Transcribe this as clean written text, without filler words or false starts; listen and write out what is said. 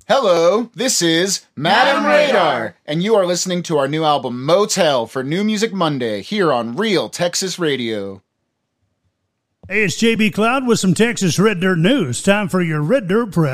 Hello, this is Madam Radar, and you are listening to our new album Motel for New Music Monday here on Real Texas Radio. Hey, it's JB Cloud with some Texas Red Dirt news. Time for your Red Dirt Prep.